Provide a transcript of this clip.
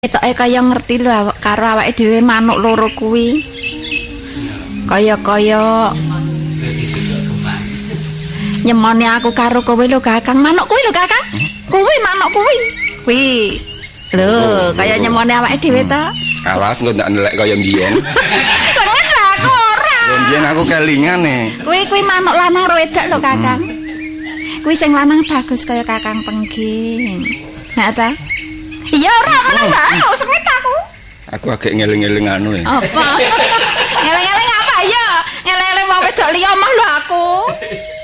Ketoke kaya ngerti lho karo awake dhewe manuk loro kuwi. Kaya nyemoni aku karo kowe lho Kakang, manuk kuwi lho Kakang. Kuwi manuk kuwi. Kuwi. Lho, kaya nyemoni awake dhewe to. Awas engko ndak nelek kaya mbiyen. Seneng lah aku ora. Lho mbiyen aku kelingan Kuwi manuk lanang karo wedok lho Kakang. Kuwi sing lanang bagus kaya Kakang Pengging. Nek ta? Iya ora meneng bae, sengit aku. Aku agak ngeling-eling anu ya. Apa? Ngeling-eling apa ya? Ngeling-eling wong wedok liya mah lho aku.